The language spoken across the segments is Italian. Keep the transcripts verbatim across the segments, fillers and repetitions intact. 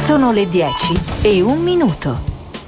Sono le dieci e un minuto.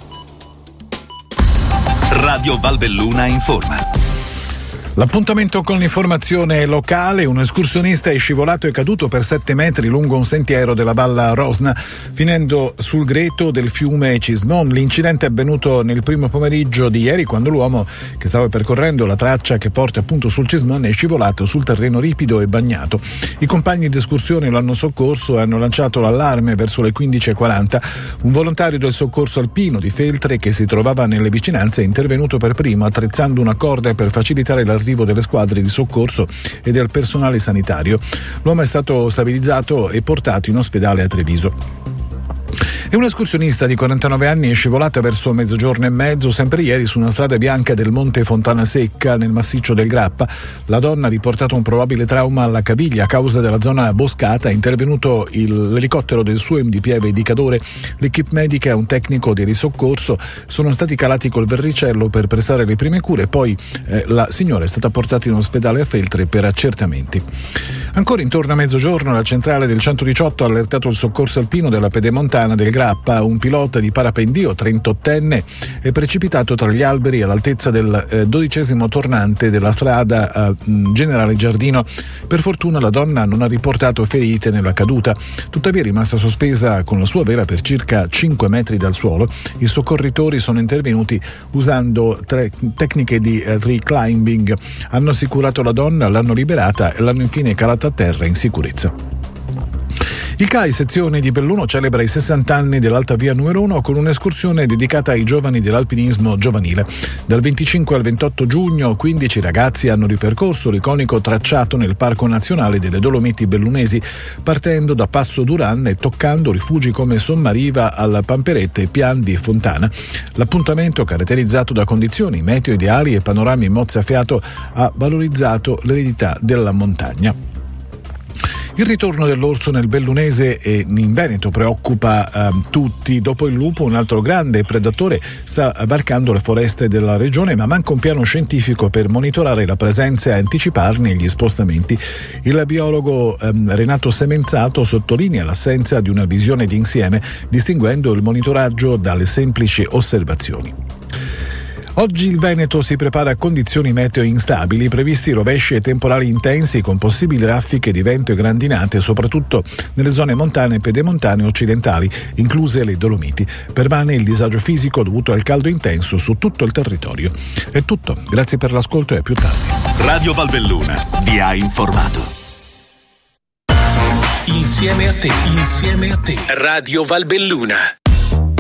Radio Valbelluna informa. L'appuntamento con l'informazione locale: un escursionista è scivolato e caduto per sette metri lungo un sentiero della Valla Rosna, finendo sul greto del fiume Cismon. L'incidente è avvenuto nel primo pomeriggio di ieri, quando l'uomo che stava percorrendo la traccia che porta appunto sul Cismon è scivolato sul terreno ripido e bagnato. I compagni d'escursione lo hanno soccorso e hanno lanciato l'allarme verso le quindici e quaranta. Un volontario del soccorso alpino di Feltre, che si trovava nelle vicinanze, è intervenuto per primo attrezzando una corda per facilitare l'arrivo delle squadre di soccorso e del personale sanitario. L'uomo è stato stabilizzato e portato in ospedale a Treviso. E un escursionista di quarantanove anni è scivolata verso mezzogiorno e mezzo, sempre ieri, su una strada bianca del Monte Fontana Secca, nel massiccio del Grappa. La donna ha riportato un probabile trauma alla caviglia a causa della zona boscata. È intervenuto il, l'elicottero del S U E M di Pieve di Cadore, l'equipe medica e un tecnico di risoccorso sono stati calati col verricello per prestare le prime cure. Poi eh, la signora è stata portata in ospedale a Feltre per accertamenti. Ancora intorno a mezzogiorno, la centrale del centodiciotto ha allertato il soccorso alpino della Pedemontana del Grappa. Un pilota di parapendio trentottenne è precipitato tra gli alberi all'altezza del eh, dodicesimo tornante della strada eh, Generale Giardino. Per fortuna la donna non ha riportato ferite nella caduta, tuttavia è rimasta sospesa con la sua vela per circa cinque metri dal suolo. I soccorritori sono intervenuti usando tre tecniche di eh, tree climbing. Hanno assicurato la donna, l'hanno liberata e l'hanno infine calata a terra in sicurezza. Il C A I sezione di Belluno celebra i sessanta anni dell'Alta Via numero uno con un'escursione dedicata ai giovani dell'alpinismo giovanile. Dal venticinque al ventotto giugno quindici ragazzi hanno ripercorso l'iconico tracciato nel Parco Nazionale delle Dolomiti Bellunesi, partendo da Passo Duran e toccando rifugi come Sommariva, al Pamperette, Piandi e Fontana. L'appuntamento, caratterizzato da condizioni meteo ideali e panorami mozzafiato, ha valorizzato l'eredità della montagna. Il ritorno dell'orso nel Bellunese e in Veneto preoccupa eh, tutti. Dopo il lupo, un altro grande predatore sta varcando le foreste della regione, ma manca un piano scientifico per monitorare la presenza e anticiparne gli spostamenti. Il biologo eh, Renato Semenzato sottolinea l'assenza di una visione d'insieme, distinguendo il monitoraggio dalle semplici osservazioni. Oggi il Veneto si prepara a condizioni meteo instabili, previsti rovesci e temporali intensi con possibili raffiche di vento e grandinate, soprattutto nelle zone montane e pedemontane occidentali, incluse le Dolomiti. Permane il disagio fisico dovuto al caldo intenso su tutto il territorio. È tutto, grazie per l'ascolto e a più tardi. Radio Valbelluna vi ha informato. Insieme a te, insieme a te, Radio Valbelluna.